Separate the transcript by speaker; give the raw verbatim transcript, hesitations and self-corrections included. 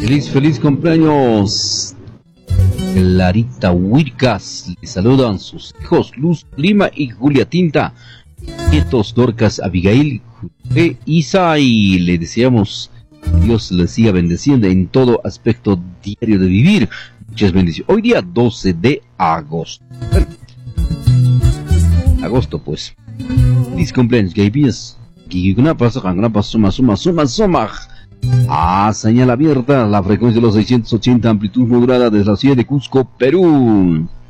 Speaker 1: Feliz, feliz cumpleaños, Clarita Huircas. Le saludan sus hijos Luz Lima y Julia Tinta, nietos Dorcas Abigail, José Isa, y le deseamos que Dios les siga bendeciendo en todo aspecto diario de vivir. Muchas bendiciones. Hoy día doce de agosto. Bueno, agosto pues. Feliz cumpleaños, Gabies. Giguna pasa, gana pasa, suma, suma, suma, suma. Ah, señal abierta, la frecuencia de los seiscientos ochenta, amplitud modulada desde la ciudad de Cusco, Perú.